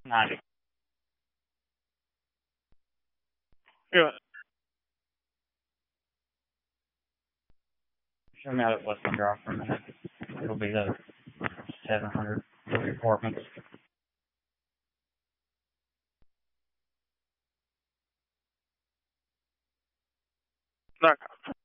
90. Yeah. Show me out at Westland Drive for a minute. It'll be the 700 apartments. Okay.